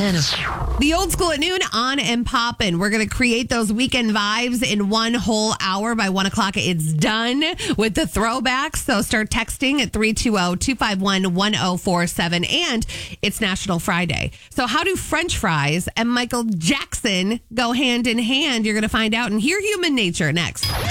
The old school at noon on and poppin'. We're going to create those weekend vibes in one whole hour. By 1 o'clock, it's done with the throwbacks. So start texting at 320-251-1047. And it's National Friday. So how do French fries and Michael Jackson go hand in hand? You're going to find out and hear Human Nature next.